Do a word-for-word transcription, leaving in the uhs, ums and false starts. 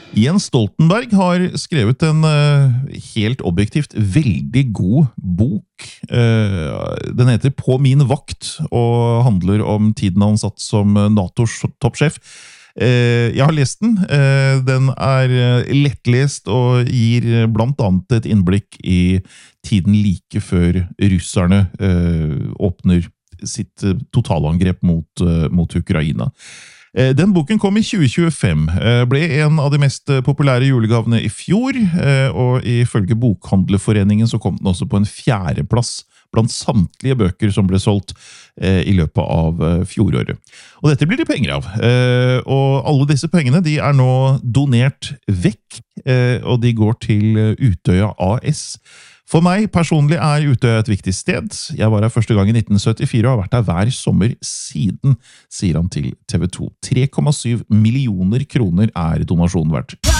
Jens Stoltenberg har skrevet en uh, helt objektivt veldig god bok. Uh, den heter På min vakt og handler om tiden han satt som NATOs toppsjef. Uh, jeg har lest den. Uh, den er lettlest og gir blant annet et innblikk i tiden like før russerne uh, åpner sitt totalangrep mot, uh, mot Ukraina. Den boken kom i tjue tjuefem, ble en av de mest populære julegavene i fjor, og ifølge Bokhandlerforeningen så kom den også på en fjerdeplass blant samtlige bøker som ble solgt i løpet av fjoråret. Og dette blir det penger av, og alle disse pengene de er nå donert vekk, og de går til Utøya A S. For meg personlig er Utøya et viktig sted. Jeg var her første gang i nitten syttifire og har vært her hver sommer siden, sier han til T V to. tre komma syv millioner kroner er donasjonen verdt.